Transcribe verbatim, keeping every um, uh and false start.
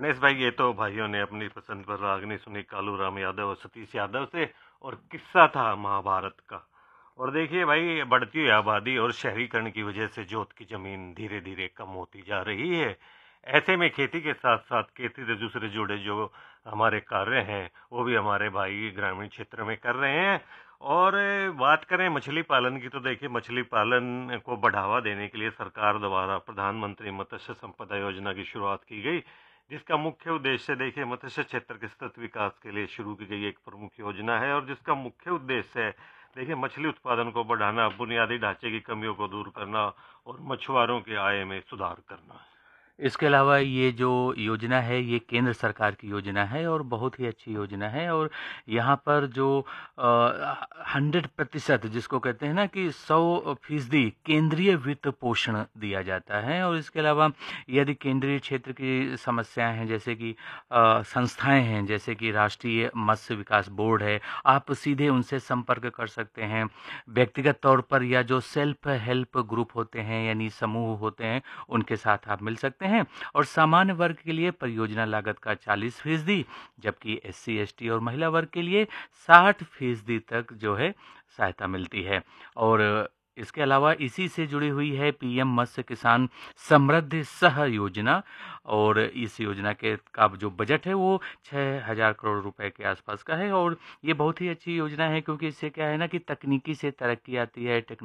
गणेश भाई, ये तो भाइयों ने अपनी पसंद पर रागनी सुनी कालूराम यादव और सतीश यादव से। और किस्सा था महाभारत का। और देखिए भाई, बढ़ती हुई आबादी और शहरीकरण की वजह से जोत की जमीन धीरे धीरे कम होती जा रही है। ऐसे में खेती के साथ साथ खेती से दूसरे जुड़े जो हमारे कार्य हैं वो भी हमारे भाई ग्रामीण क्षेत्र में कर रहे हैं। और बात करें मछली पालन की, तो देखिए मछली पालन को बढ़ावा देने के लिए सरकार द्वारा प्रधानमंत्री मत्स्य संपदा योजना की शुरुआत की गई, जिसका मुख्य उद्देश्य देखिए मत्स्य क्षेत्र के सतत विकास के लिए शुरू की गई एक प्रमुख योजना है। और जिसका मुख्य उद्देश्य है देखिए मछली उत्पादन को बढ़ाना, बुनियादी ढांचे की कमियों को दूर करना और मछुआरों के आय में सुधार करना। इसके अलावा ये जो योजना है ये केंद्र सरकार की योजना है और बहुत ही अच्छी योजना है। और यहाँ पर जो हंड्रेड प्रतिशत जिसको कहते हैं ना कि सौ फीसदी केंद्रीय वित्त पोषण दिया जाता है। और इसके अलावा यदि केंद्रीय क्षेत्र की समस्याएं हैं, जैसे कि अ, संस्थाएं हैं, जैसे कि राष्ट्रीय मत्स्य विकास बोर्ड है, आप सीधे उनसे संपर्क कर सकते हैं। व्यक्तिगत तौर पर या जो सेल्फ हेल्प ग्रुप होते हैं यानी समूह होते हैं उनके साथ आप मिल सकते हैं। और सामान्य वर्ग के लिए परियोजना लागत का चालीस फीसदी, जबकि एस सी एस टी और महिला वर्ग के लिए साठ फीसदी तक जो है सहायता मिलती है। और इसके अलावा इसी से जुड़ी हुई है पी एम मत्स्य किसान समृद्धि सह योजना। और इस योजना के का जो बजट है वो छः हजार करोड़ रुपए के आसपास का है। और ये बहुत ही अच्छी योजना है क्योंकि इससे क्या है ना कि तकनीकी से तरक्की आती है।